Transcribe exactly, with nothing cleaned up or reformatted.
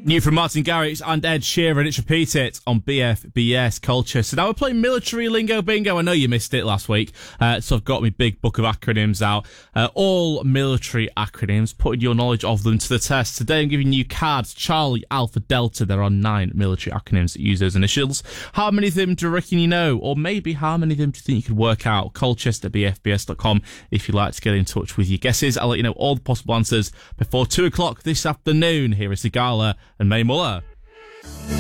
New from Martin Garrix and Ed Sheeran, it's Repeat It on B F B S Culture. So now we're playing Military Lingo Bingo. I know you missed it last week, uh, so I've got my big book of acronyms out. Uh, all military acronyms, putting your knowledge of them to the test. Today I'm giving you cards, Charlie, Alpha, Delta. There are nine military acronyms that use those initials. How many of them do you reckon you know? Or maybe how many of them do you think you could work out? Colchester at b f b s dot com if you'd like to get in touch with your guesses. I'll let you know all the possible answers before two o'clock this afternoon. Here is Sigala and May Muller.